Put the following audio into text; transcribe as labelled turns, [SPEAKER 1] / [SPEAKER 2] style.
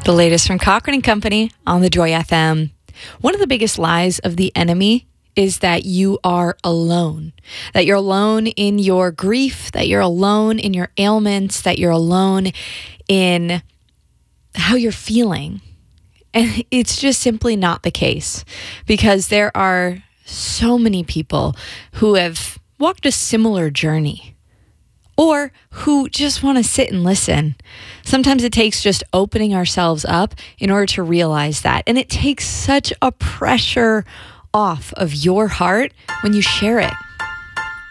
[SPEAKER 1] The latest from Cochrane and Company on the Joy FM. One of the biggest lies of the enemy is that you are alone, that you're alone in your grief, that you're alone in your ailments, that you're alone in how you're feeling. And it's just simply not the case, because there are so many people who have walked a similar journey, or who just want to sit and listen. Sometimes it takes just opening ourselves up in order to realize that. And it takes such a pressure off of your heart when you share it.